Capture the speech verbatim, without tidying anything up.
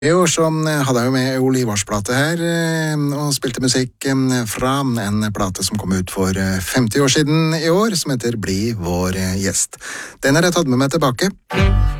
I år så hadde jeg jo med Ole Ivars plate her, og spilte musikk fra en plate som kom ut for femti år siden i år, som heter Bli vår gjest. Den har jeg tatt med meg tilbake.